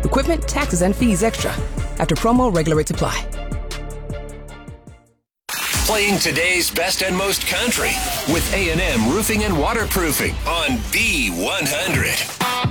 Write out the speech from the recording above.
Equipment, taxes, and fees extra. After promo, regular rates apply. Playing today's best and most country with A&M Roofing and Waterproofing on B100.